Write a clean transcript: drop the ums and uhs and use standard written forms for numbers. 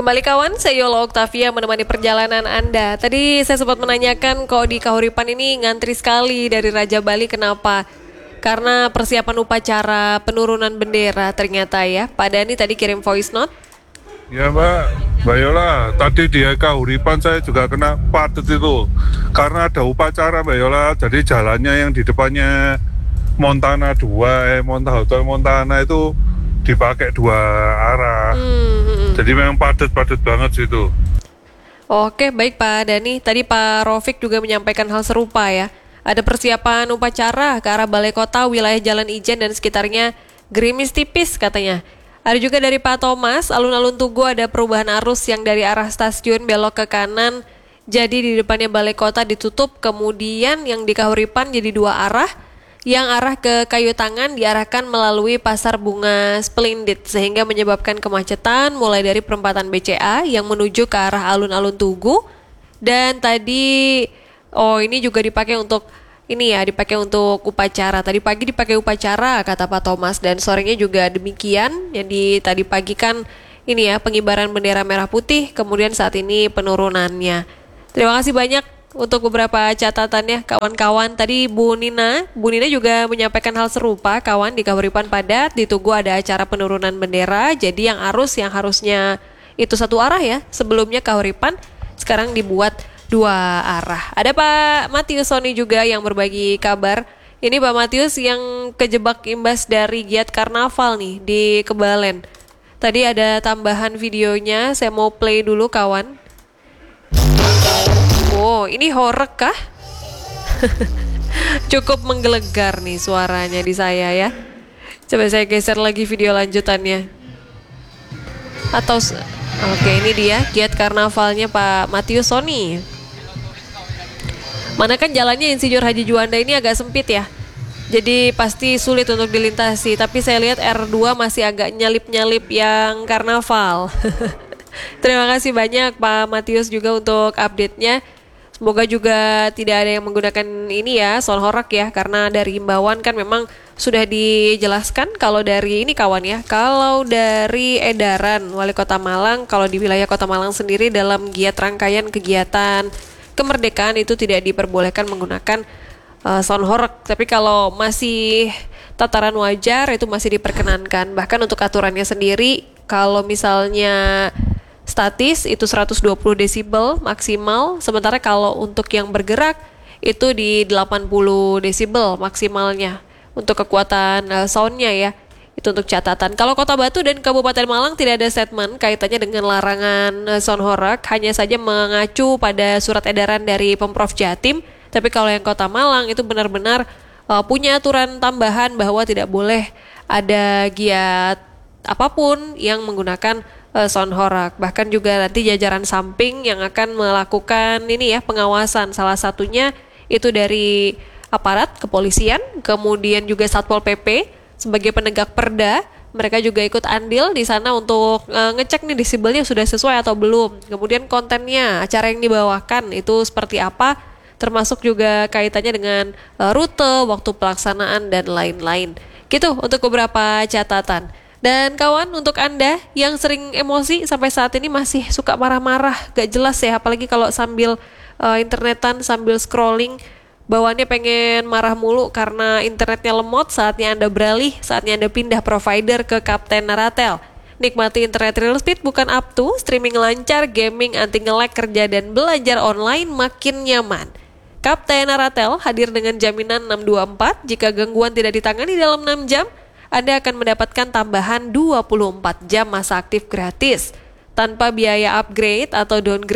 Kembali kawan, saya Yola Oktavia menemani perjalanan Anda. Tadi saya sempat menanyakan kok di Kahuripan ini ngantri sekali dari Raja Bali, kenapa? Karena persiapan upacara penurunan bendera ternyata ya. Pak Dani tadi kirim voice note. Ya Mbak Yola, tadi di Kahuripan saya juga kena padet itu. Karena ada upacara Mbak Yola, jadi jalannya yang di depannya Montana 2, Hotel Montana itu dipakai dua arah. Jadi memang padat banget situ. Oke, baik Pak Dani. Tadi Pak Rofik juga menyampaikan hal serupa ya. Ada persiapan upacara ke arah Balai Kota, wilayah Jalan Ijen dan sekitarnya gerimis tipis katanya. Ada juga dari Pak Thomas, alun-alun Tugu ada perubahan arus yang dari arah stasiun belok ke kanan. Jadi di depannya Balai Kota ditutup, kemudian yang di Kahuripan jadi dua arah. Yang arah ke Kayu Tangan diarahkan melalui Pasar Bunga Splendid sehingga menyebabkan kemacetan mulai dari perempatan BCA yang menuju ke arah alun-alun Tugu. Dan tadi ini juga dipakai untuk dipakai untuk upacara. Tadi pagi dipakai upacara kata Pak Thomas dan sorenya juga demikian. Jadi tadi pagi kan pengibaran bendera merah putih, kemudian saat ini penurunannya. Terima kasih banyak untuk beberapa catatannya kawan-kawan. Tadi Bu Nina juga menyampaikan hal serupa kawan, di Kahuripan padat, di Tugu ada acara penurunan bendera. Jadi yang harusnya itu satu arah ya, sebelumnya Kahuripan sekarang dibuat dua arah. Ada Pak Matius Sony juga yang berbagi kabar. Ini Pak Matius yang kejebak imbas dari giat karnaval nih di Kebalen. Tadi ada tambahan videonya, saya mau play dulu kawan. Oh, ini horor kah? Cukup menggelegar nih suaranya di saya ya. Coba saya geser lagi video lanjutannya. Oke, ini dia giat karnavalnya Pak Matius Sony. Mana kan jalannya Insinyur Haji Juanda ini agak sempit ya. Jadi pasti sulit untuk dilintasi. Tapi saya lihat R2 masih agak nyalip-nyalip yang karnaval. Terima kasih banyak Pak Matius juga untuk update-nya. Semoga juga tidak ada yang menggunakan sound horak ya, karena dari himbauan kan memang sudah dijelaskan kalau dari kawan ya, kalau dari edaran Wali Kota Malang, kalau di wilayah Kota Malang sendiri dalam giat rangkaian kegiatan kemerdekaan itu tidak diperbolehkan menggunakan sound horak, tapi kalau masih tataran wajar itu masih diperkenankan. Bahkan untuk aturannya sendiri, kalau misalnya statis itu 120 desibel maksimal, sementara kalau untuk yang bergerak itu di 80 desibel maksimalnya untuk kekuatan soundnya ya. Itu untuk catatan. Kalau Kota Batu dan Kabupaten Malang tidak ada statement kaitannya dengan larangan sound horak, hanya saja mengacu pada surat edaran dari Pemprov Jatim. Tapi kalau yang Kota Malang itu benar-benar punya aturan tambahan bahwa tidak boleh ada giat apapun yang menggunakan sound horak. Bahkan juga nanti jajaran samping yang akan melakukan pengawasan. Salah satunya itu dari aparat kepolisian, kemudian juga Satpol PP sebagai penegak perda. Mereka juga ikut andil di sana untuk ngecek nih desibelnya sudah sesuai atau belum. Kemudian kontennya, acara yang dibawakan itu seperti apa, termasuk juga kaitannya dengan rute, waktu pelaksanaan dan lain-lain. Gitu untuk beberapa catatan. Dan kawan, untuk Anda yang sering emosi sampai saat ini masih suka marah-marah, gak jelas ya, apalagi kalau sambil internetan, sambil scrolling, bawaannya pengen marah mulu karena internetnya lemot, saatnya Anda beralih, saatnya Anda pindah provider ke Kapten Naratel. Nikmati internet real speed bukan up to, streaming lancar, gaming anti nge-lag, kerja dan belajar online makin nyaman. Kapten Naratel hadir dengan jaminan 624, jika gangguan tidak ditangani dalam 6 jam, Anda akan mendapatkan tambahan 24 jam masa aktif gratis tanpa biaya upgrade atau downgrade.